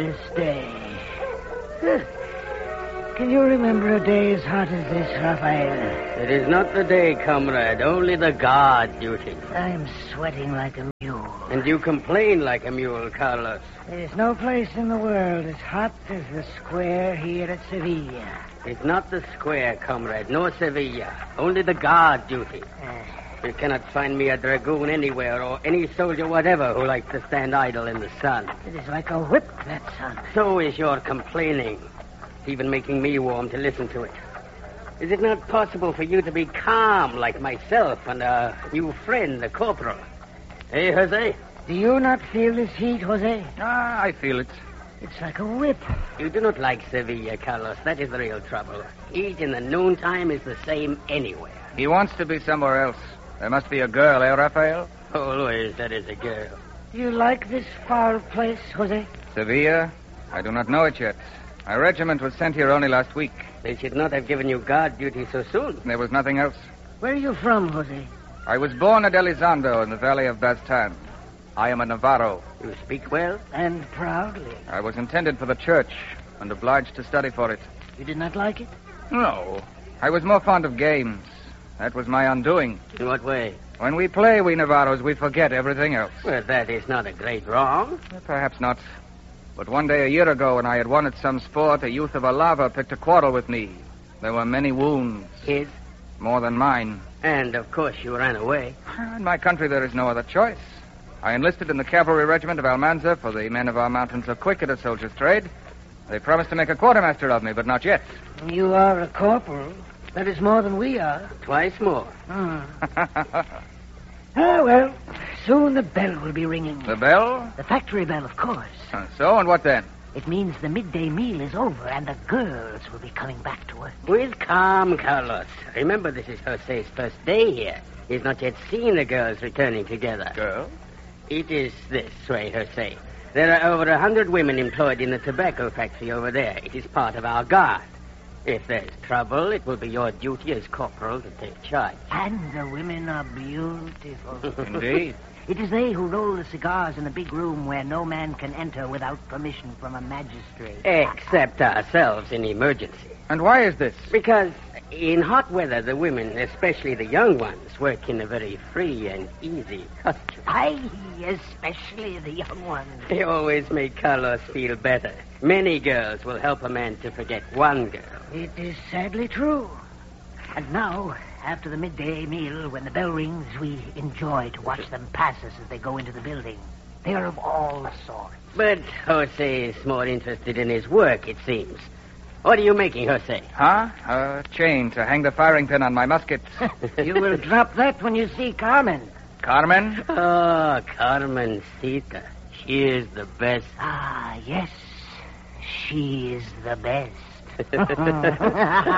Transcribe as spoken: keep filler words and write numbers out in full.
glorious day. Huh. Can you remember a day as hot as this, Raphael? It is not the day, comrade, only the guard duty. I'm sweating like a mule. And you complain like a mule, Carlos. There's no place in the world as hot as the square here at Sevilla. It's not the square, comrade, nor Sevilla. Only the guard duty. Uh, You cannot find me a dragoon anywhere or any soldier whatever who likes to stand idle in the sun. it is like a whip, that sun. So is your complaining. It's even making me warm to listen to it. Is it not possible for you to be calm like myself and our new friend, the corporal? Hey, Jose? Do you not feel this heat, Jose? Ah, I feel it. It's like a whip. You do not like Sevilla, Carlos. That is the real trouble. Heat in the noontime is the same anywhere. He wants to be somewhere else. There must be a girl, eh, Raphael? Always that is a girl. Do you like this foul place, Jose? Sevilla? I do not know it yet. Our regiment was sent here only last week. They should not have given you guard duty so soon. There was nothing else. Where are you from, Jose? I was born at Elizondo in the valley of Baztan. I am a Navarro. You speak well? And proudly. I was intended for the church and obliged to study for it. You did not like it? No. I was more fond of games. That was my undoing. In what way? When we play, we Navarros, we forget everything else. Well, that is not a great wrong. Perhaps not. But one day a year ago, when I had won at some sport, a youth of Alava picked a quarrel with me. There were many wounds. His? More than mine. And, of course, you ran away. In my country, there is no other choice. I enlisted in the cavalry regiment of Almanza, for the men of our mountains are quick at a soldier's trade. They promised to make a quartermaster of me, but not yet. You are a corporal. That is more than we are. Twice more. Hmm. Ah, well, soon the bell will be ringing. The bell? The factory bell, of course. Uh, So, and what then? It means the midday meal is over and the girls will be coming back to work. With calm, Carlos. Remember, this is Jose's first day here. He's not yet seen the girls returning together. Girl? It is this way, Jose. There are over a hundred women employed in the tobacco factory over there. It is part of our guard. If there's trouble, it will be your duty as corporal to take charge. And the women are beautiful. Indeed. It is they who roll the cigars in the big room where no man can enter without permission from a magistrate. Except ourselves in emergency. And why is this? Because in hot weather, the women, especially the young ones, work in a very free and easy costume. Aye, especially the young ones. They always make Carlos feel better. Many girls will help a man to forget one girl. It is sadly true. And now, after the midday meal, when the bell rings, we enjoy to watch them pass us as they go into the building. They are of all sorts. But Jose is more interested in his work, it seems. What are you making, Jose? Huh? A chain to hang the firing pin on my musket. You will drop that when you see Carmen. Carmen? Oh, Carmencita. She is the best. Ah, yes. She is the best.